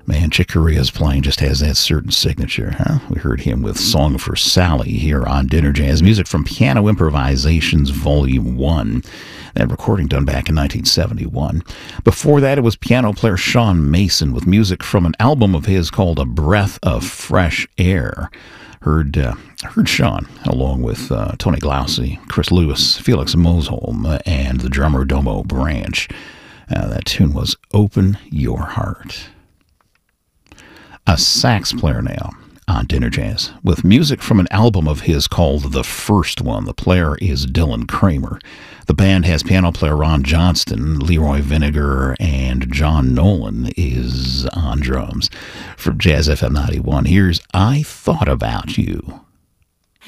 Man, Chick Corea's playing just has that certain signature, huh? We heard him with Song for Sally here on Dinner Jazz. Music from Piano Improvisations Volume 1. That recording done back in 1971. Before that, it was piano player Sean Mason with music from an album of his called A Breath of Fresh Air. Heard Sean, along with Tony Glaucy, Chris Lewis, Felix Mosholm, and the drummer Domo Branch. That tune was Open Your Heart. A sax player now on Dinner Jazz with music from an album of his called The First One. The player is Dylan Kramer. The band has piano player Ron Johnston, Leroy Vinegar, and John Nolan is on drums. From Jazz FM 91, here's I Thought About You.